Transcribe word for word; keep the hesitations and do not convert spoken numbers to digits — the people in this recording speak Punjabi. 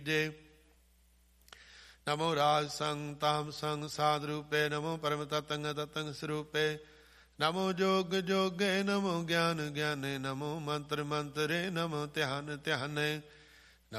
ਜੇ। ਨਮੋ ਰਾਜ ਸੰਗ ਤਾਮ ਸੰਗ ਸਾਧ ਰੂਪੇ, ਨਮੋ ਪਰਮ ਤਤੰਗ ਤਤੰਗ ਸਰੂਪੇ, ਨਮੋ ਜੋਗ ਜੋਗੇ, ਨਮੋ ਗਿਆਨ ਗਿਆਨੇ, ਨਮੋ ਮੰਤਰ ਮੰਤਰੇ, ਨਮੋ ਧਿਆਨ ਧਿਆਨੇ।